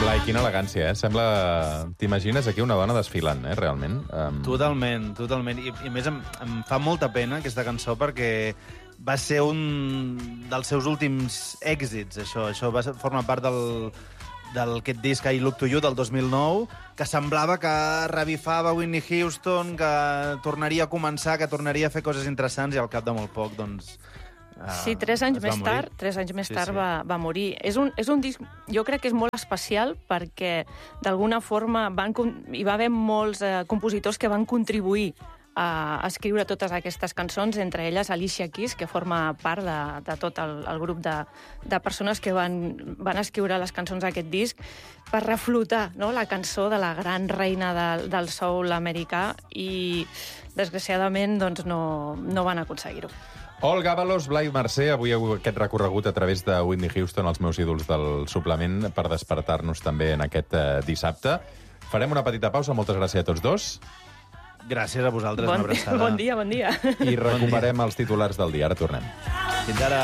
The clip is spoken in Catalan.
Blai, quina elegància, eh? Sembla... T'imagines aquí una dona desfilant, realment? Totalment, totalment. I a més em fa molta pena aquesta cançó perquè va ser un dels seus últims èxits, això. Això va formar part d'aquest disc I Look to You del 2009, que semblava que revifava Whitney Houston, que tornaria a començar, que tornaria a fer coses interessants, i al cap de molt poc, doncs... Sí, 3 anys més tard va morir. És un disc, jo crec que és molt especial perquè, d'alguna forma, hi va haver molts compositors que van contribuir a escriure totes aquestes cançons, entre elles Alicia Keys, que forma part de tot el grup de persones que van escriure les cançons d'aquest disc per reflotar, no?, la cançó de la gran reina del soul americà, i desgraciadament doncs, no van aconseguir-ho. Olga Ábalos, Blai Mercè, avui aquest recorregut a través de Whitney Houston, els meus ídols del suplement, per despertar-nos també en aquest dissabte. Farem una petita pausa, moltes gràcies a tots dos. Gràcies a vosaltres, una abraçada. Bon dia. I recuperem els titulars del dia, ara tornem. Fins ara.